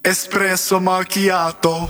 espresso macchiato.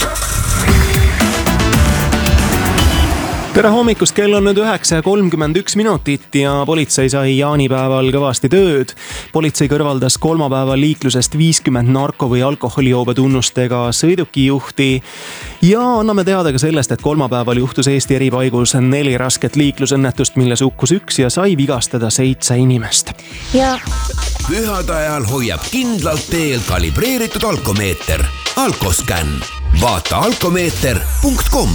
Tere hommikust, kell on nüüd 9:31 ja politsei sai jaanipäeval kõvasti tööd. Politsei kõrvaldas kolmapäeval liiklusest 50 narko- või alkoholijoobe tunnustega sõidukijuhti ja anname teada ka sellest, et kolmapäeval juhtus Eesti eri paigus 4 rasket liiklusõnnetust, milles hukkus 1 ja sai vigastada 7 inimest. Ja pühade ajal hoiab kindlalt teel kalibreeritud alkomeeter. Alkoscan. Vaata alkomeeter.com.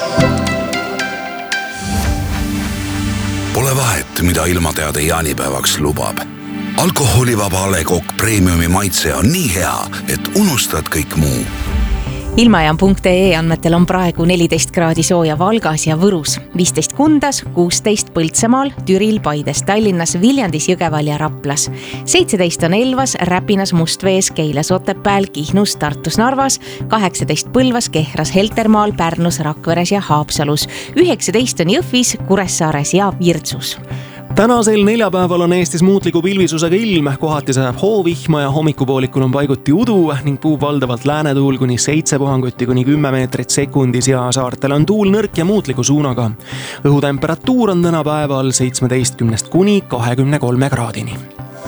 Pole vahet, mida ilmateade jaanipäevaks lubab. Alkoholivaba A. Le Coq Premiumi maitse on nii hea, et unustad kõik muu. ilmajaam.ee andmetel on praegu 14 kraadi sooja Valgas ja Võrus, 15 Kundas, 16 Põltsamaal, Türil, Paides, Tallinnas, Viljandis, Jõgeval ja Raplas. 17 on Elvas, Räpinas, Mustvees, Keilas, Otepääl, Kihnus, Tartus, Narvas, 18 Põlvas, Kehras, Heltermaal, Pärnus, Rakveres ja Haapsalus, 19 on Jõhvis, Kuressaares ja Virtsus. Tänasel neljapäeval on Eestis muutliku pilvisusega ilm, kohati sajab hoovihma ja hommikupoolikul on paiguti udu ning puhub valdavalt läänetuul kuni 7 puhanguti kuni 10 meetrit sekundis ja saartel on tuul nõrk ja muutliku suunaga. Õhutemperatuur on täna päeval 17 kuni 23 kraadini.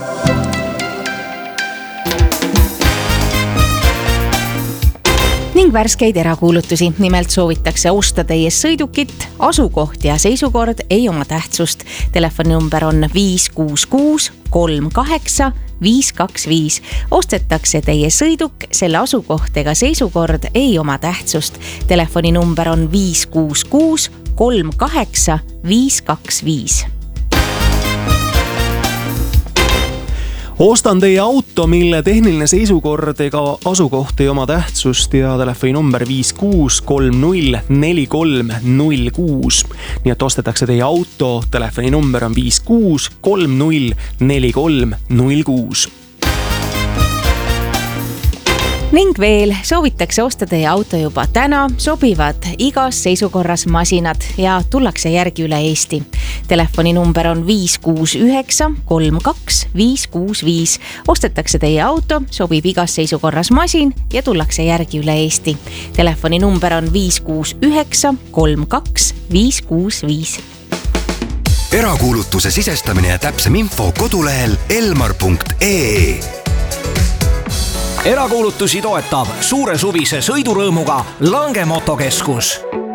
Ning värskeid erakuulutusi. Nimelt soovitakse osta teie sõidukit. Asukoht ja seisukord ei oma tähtsust. Telefoninumber on 566 38 525. Ostetakse teie sõiduk, selle asukoht ega seisukord ei oma tähtsust. Telefoninumber on 566 38 525. Ostan teie auto, mille tehniline seisukord ega asukoht ei oma tähtsust ja telefoninumber 56304306. Nii et ostetakse teie auto, telefoninumber on 56304306. Ning veel soovitakse osta teie auto juba täna, sobivad igas seisukorras masinad ja tullakse järgi üle Eesti. Telefoninumber on 569 32 565. Ostetakse teie auto, sobib igas seisukorras masin ja tullakse järgi üle Eesti. Telefoninumber on 569 32 565. Erakuulutuse sisestamine ja täpsem info kodulehel elmar.ee. Erakuulutusi toetab suure suvise sõidurõõmuga Lange Motokeskus.